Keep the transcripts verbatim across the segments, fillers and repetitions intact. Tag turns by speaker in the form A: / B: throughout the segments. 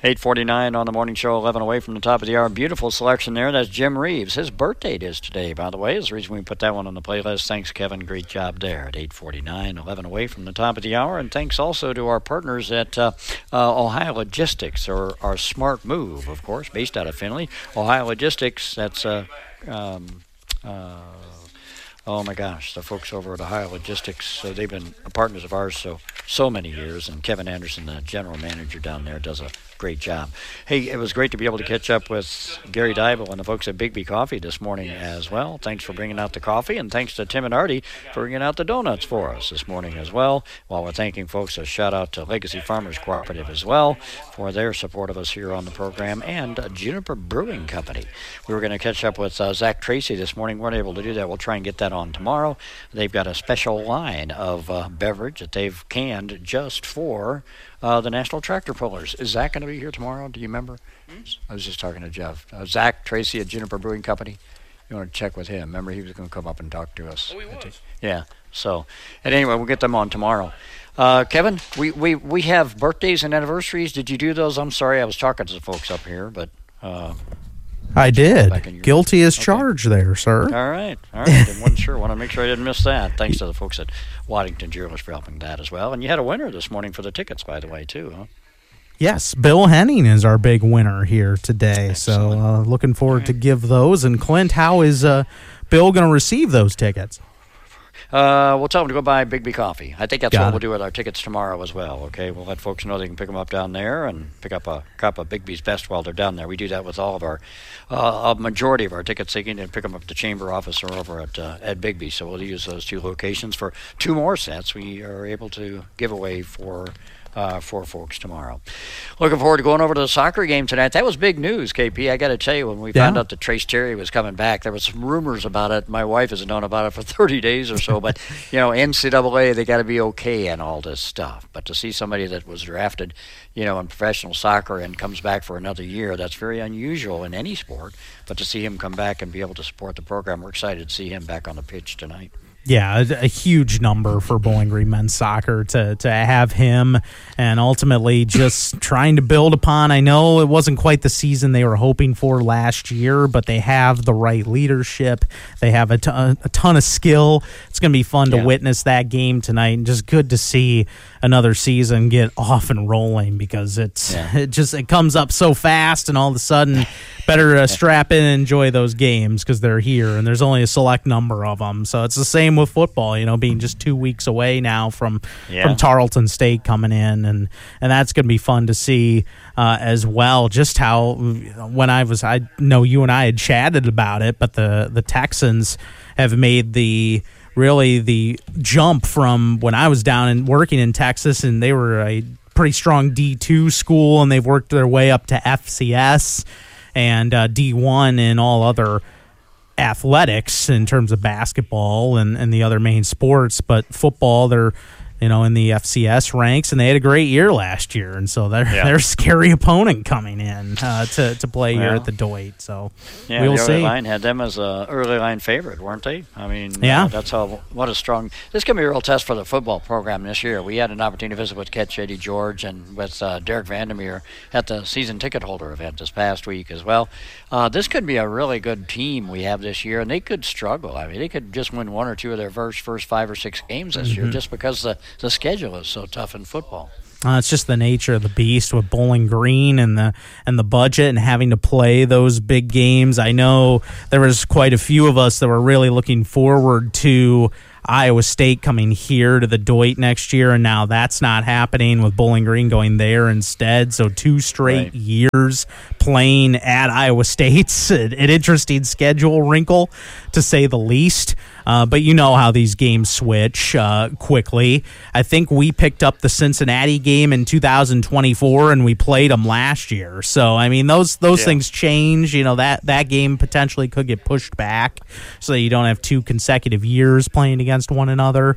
A: eight forty-nine on the morning show, eleven away from the top of the hour. Beautiful selection there. That's Jim Reeves. His birthday is today, by the way. Is the reason we put that one on the playlist. Thanks, Kevin. Great job there at eight forty-nine, eleven away from the top of the hour. And thanks also to our partners at uh, uh, Ohio Logistics, or our Smart Move, of course, based out of Findlay. Ohio Logistics, that's... Uh, um, uh, Oh, my gosh, the folks over at Ohio Logistics, so they've been partners of ours so so many years, and Kevin Anderson, the general manager down there, does a great job. Hey, it was great to be able to catch up with Gary Dybel and the folks at Bigby Coffee this morning as well. Thanks for bringing out the coffee, and thanks to Tim and Artie for bringing out the donuts for us this morning as well. While we're thanking folks, a shout-out to Legacy Farmers Cooperative as well for their support of us here on the program, and uh, Juniper Brewing Company. We were going to catch up with uh, Zach Tracy this morning. Weren't able to do that. We'll try and get that on tomorrow. They've got a special line of uh, beverage that they've canned just for uh, the National Tractor Pullers. Is Zach going to be here tomorrow? Do you remember? Mm-hmm. I was just talking to Jeff. Uh, Zach Tracy at Juniper Brewing Company. You want to check with him. Remember, he was going to come up and talk to us.
B: Oh, he was.
A: Yeah. So, and anyway, we'll get them on tomorrow. Uh, Kevin, we, we, we have birthdays and anniversaries. Did you do those? I'm sorry, I was talking to the folks up here, but... Uh,
C: I did. Guilty as charged okay. there, sir.
A: All right. All right. I wasn't sure. Want to make sure I didn't miss that. Thanks to the folks at Waddington Jewelers for helping that as well. And you had a winner this morning for the tickets, by the way, too, huh?
C: Yes, Bill Henning is our big winner here today. Excellent. So uh, looking forward right. to give those. And Clint, how is uh, Bill going to receive those tickets?
A: Uh, we'll tell them to go buy Bigby Coffee. I think that's
C: Got
A: what
C: it.
A: we'll do with our tickets tomorrow as well, okay? We'll let folks know they can pick them up down there and pick up a cup of Bigby's Best while they're down there. We do that with all of our, uh, a majority of our tickets. They can pick them up at the chamber office or over at, uh, at Bigby. So we'll use those two locations for two more sets we are able to give away for... Uh, for folks tomorrow. Looking forward to going over to the soccer game tonight. That was big news, K P. I got to tell you, when we
C: yeah.
A: found out that Trace Terry was coming back, there was some rumors about it. My wife has known about it for thirty days or so, but, you know, N C double A, they got to be okay and all this stuff. But to see somebody that was drafted, you know, in professional soccer and comes back for another year, that's very unusual in any sport. But to see him come back and be able to support the program, we're excited to see him back on the pitch tonight.
C: Yeah, a, a huge number for Bowling Green men's soccer to to have him, and ultimately just trying to build upon. I know it wasn't quite the season they were hoping for last year, but they have the right leadership. They have a ton, a ton of skill. It's going to be fun
A: yeah.
C: to witness that game tonight, and just good to see another season get off and rolling, because it's yeah. it just it comes up so fast, and all of a sudden better uh, strap in and enjoy those games because they're here, and there's only a select number of them. So it's the same with football, you know, being just two weeks away now from yeah. from Tarleton State coming in, and and that's going to be fun to see uh, as well. Just how when I was, I know you and I had chatted about it, but the the Texans have made the really the jump from when I was down and working in Texas, and they were a pretty strong D two school, and they've worked their way up to F C S and uh, D one and all other athletics in terms of basketball and, and the other main sports. But football, they're, you know, in the F C S ranks, and they had a great year last year, and so they're yeah. they're a scary opponent coming in uh, to to play well, here at the Doit. So
A: yeah,
C: we'll
A: the early
C: see.
A: line had them as a early line favorite, weren't they? I mean,
C: yeah,
A: uh, that's how what a strong. This can be a real test for the football program this year. We had an opportunity to visit with Ket Shady George and with uh, Derek Vandermeer at the season ticket holder event this past week as well. Uh, this could be a really good team we have this year, and they could struggle. I mean, they could just win one or two of their first first five or six games this mm-hmm. year, just because the the schedule is so tough in football.
C: Uh, it's just the nature of the beast with Bowling Green and the and the budget and having to play those big games. I know there was quite a few of us that were really looking forward to Iowa State coming here to the Doit next year, and now that's not happening with Bowling Green going there instead. So two straight right. years playing at Iowa State's an, an interesting schedule wrinkle, to say the least. Uh, but you know how these games switch uh, quickly. I think we picked up the Cincinnati game in two thousand twenty-four, and we played them last year. So, I mean, those those yeah. things change. You know, that, that game potentially could get pushed back so that you don't have two consecutive years playing against one another.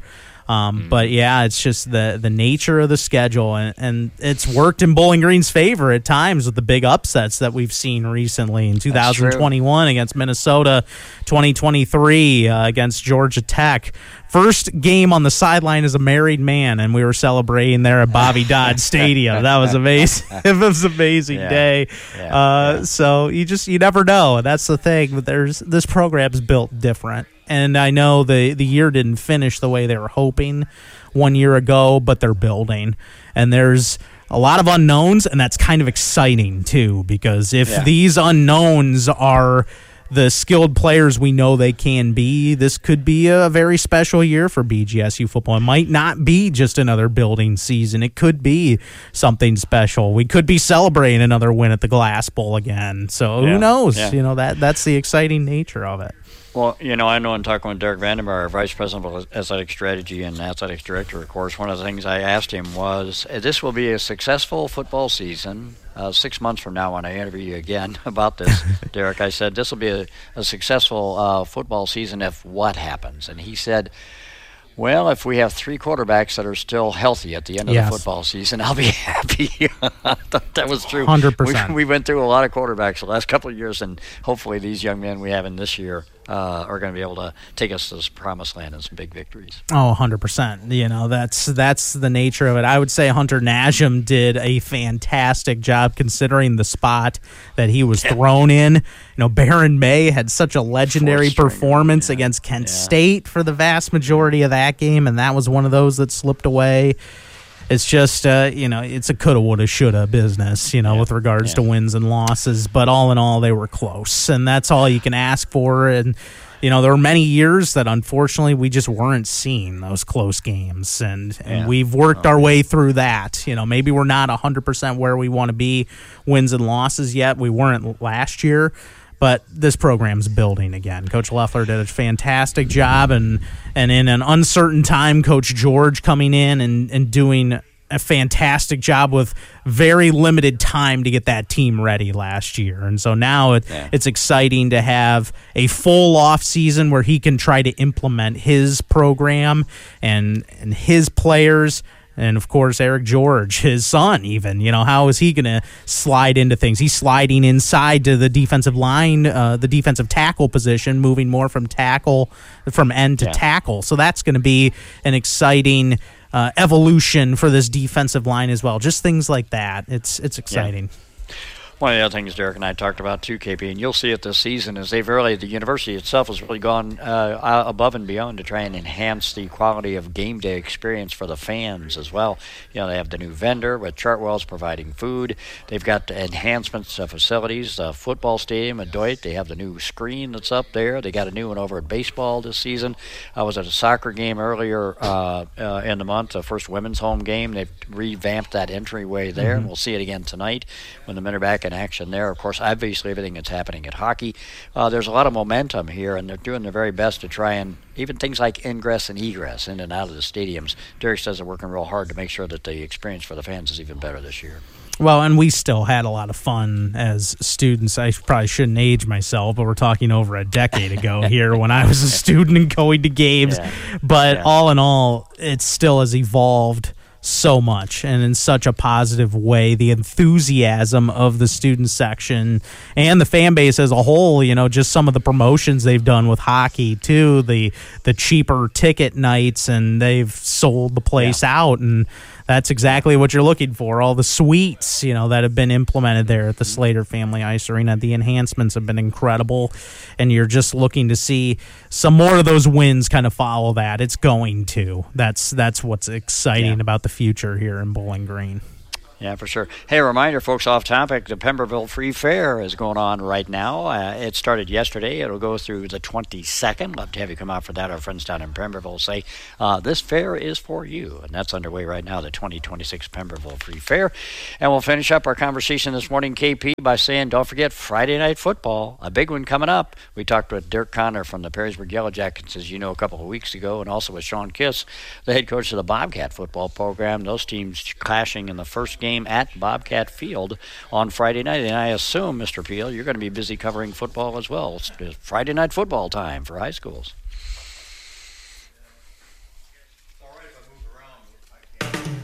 C: Um,
A: mm.
C: But yeah, it's just the the nature of the schedule, and, and it's worked in Bowling Green's favor at times with the big upsets that we've seen recently in two thousand twenty-one against Minnesota, twenty twenty-three uh, against Georgia Tech. First game on the sideline as a married man, and we were celebrating there at Bobby Dodd Stadium. That was amazing. It was an amazing
A: yeah.
C: day.
A: Yeah.
C: Uh,
A: yeah.
C: So you just you never know. That's the thing. But there's this program's built different, and I know the the year didn't finish the way they were hoping one year ago, but they're building, and there's a lot of unknowns, and that's kind of exciting too, because if
A: yeah.
C: these unknowns are the skilled players we know they can be, this could be a very special year for B G S U football. It might not be just another building season. It could be something special. We could be celebrating another win at the Glass Bowl again. So
A: yeah.
C: who knows?
A: Yeah.
C: You know, that that's the exciting nature of it.
A: Well, you know, I know in talking with Derek Vandenberg, our Vice President of Athletic Strategy and Athletic Director, of course, one of the things I asked him was, this will be a successful football season. Uh, six months from now when I interview you again about this, Derek, I said, this will be a, a successful uh, football season if what happens? And he said, well, if we have three quarterbacks that are still healthy at the end of
C: yes.
A: the football season, I'll be happy. I thought that was true.
C: one hundred percent.
A: We, we went through a lot of quarterbacks the last couple of years, and hopefully these young men we have in this year uh, are going to be able to take us to this promised land and some big victories.
C: Oh, one hundred percent. You know, that's that's the nature of it. I would say Hunter Nasham did a fantastic job considering the spot that he was thrown in. You know, Baron May had such a legendary performance yeah. against Kent yeah. State for the vast majority of that game, and that was one of those that slipped away. It's just, uh, you know, it's a coulda, woulda, shoulda business, you know,
A: yeah.
C: with regards
A: yeah.
C: to wins and losses. But all in all, they were close, and that's all you can ask for. And, you know, there were many years that, unfortunately, we just weren't seeing those close games. And, and
A: yeah.
C: we've worked
A: oh,
C: our
A: yeah.
C: way through that. You know, maybe we're not one hundred percent where we want to be wins and losses yet. We weren't last year. But this program's building again. Coach Loeffler did a fantastic job, and and in an uncertain time, Coach George coming in and, and doing a fantastic job with very limited time to get that team ready last year. And so now it,
A: yeah.
C: it's exciting to have a full off season where he can try to implement his program and and his players. And, of course, Eric George, his son, even. You know, how is he going to slide into things? He's sliding inside to the defensive line, uh, the defensive tackle position, moving more from tackle, from end to
A: yeah.
C: tackle. So that's going to be an exciting uh, evolution for this defensive line as well. Just things like that. It's it's exciting.
A: Yeah. One of the other things Derek and I talked about too, K P, and you'll see it this season, is they've really, the university itself has really gone uh, above and beyond to try and enhance the quality of game day experience for the fans as well. You know, they have the new vendor with Chartwell's providing food. They've got enhancements to facilities, the football stadium at Deut. They have the new screen that's up there. They got a new one over at baseball this season. I was at a soccer game earlier uh, uh, in the month, the first women's home game. They've revamped that entryway there, mm-hmm. and we'll see it again tonight when the men are back in action there. Of course, obviously everything that's happening at hockey. Uh, there's a lot of momentum here, and they're doing their very best to try and even things like ingress and egress in and out of the stadiums. Derek says they're working real hard to make sure that the experience for the fans is even better this year.
C: Well, and we still had a lot of fun as students. I probably shouldn't age myself, but we're talking over a decade ago here when I was a student and going to games.
A: Yeah.
C: But
A: yeah.
C: all in all, it still has evolved so much and in such a positive way. The enthusiasm of the student section and the fan base as a whole, you know, just some of the promotions they've done with hockey too, the the cheaper ticket nights, and they've sold the place yeah. out, and that's exactly what you're looking for. All the suites, you know, that have been implemented there at the Slater Family Ice Arena. The enhancements have been incredible, and you're just looking to see some more of those wins kind of follow that. It's going to. That's that's what's exciting
A: yeah.
C: about the future here in Bowling Green.
A: Yeah, for sure. Hey, a reminder, folks, off topic, the Pemberville Free Fair is going on right now. Uh, it started yesterday. It'll go through the twenty-second. Love to have you come out for that. Our friends down in Pemberville say uh, this fair is for you, and that's underway right now, the twenty twenty-six Pemberville Free Fair. And we'll finish up our conversation this morning, K P, by saying don't forget Friday Night Football, a big one coming up. We talked with Dirk Connor from the Perrysburg Yellow Jackets, as you know, a couple of weeks ago, and also with Sean Kiss, the head coach of the Bobcat football program. Those teams clashing in the first game at Bobcat Field on Friday night. And I assume, Mister Peel, you're going to be busy covering football as well. It's Friday night football time for high schools.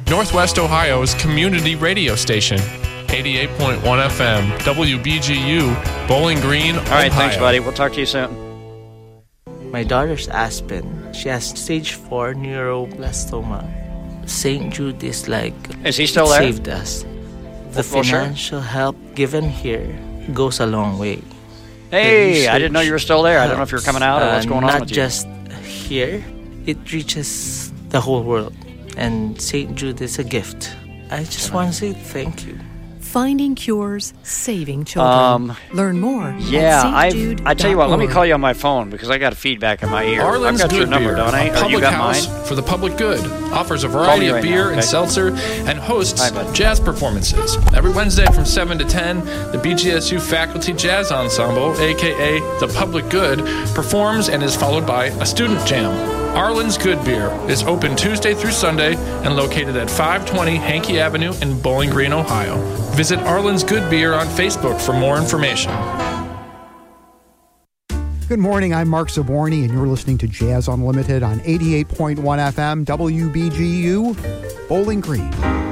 B: Northwest Ohio's community radio station. eighty-eight point one F M, W B G U, Bowling Green, Ohio.
A: All right, thanks, buddy. We'll talk to you soon.
D: My daughter's Aspen. She has stage four neuroblastoma. Saint Jude is like...
A: Is he still there?
D: Saved us. The
A: well,
D: financial
A: sure.
D: help given here goes a long way.
A: Hey, I didn't know you were still there. I don't know if you're coming out or what's going
D: uh,
A: on with you.
D: Not just here. It reaches the whole world. And Saint Jude is a gift. I just want to say thank you.
E: Finding cures, saving children.
A: Um,
E: Learn more.
A: Yeah, I've, I tell you what, let me call you on my phone because I got feedback in my ear.
B: Arlen's
A: I've got
B: Good
A: your number,
B: Beer,
A: don't I?
B: a
A: Or
B: public
A: you got
B: house
A: mine?
B: for the public good. Offers a variety of
A: right
B: beer
A: now, okay?
B: and seltzer and hosts
A: Hi,
B: jazz performances. Every Wednesday from seven to ten, the B G S U Faculty Jazz Ensemble, a k a. The Public Good, performs and is followed by a student jam. Arlen's Good Beer is open Tuesday through Sunday and located at five twenty Hankey Avenue in Bowling Green, Ohio. Visit Arlen's Good Beer on Facebook for more information.
F: Good morning, I'm Mark Zaborny, and you're listening to Jazz Unlimited on eighty-eight point one F M, W B G U, Bowling Green.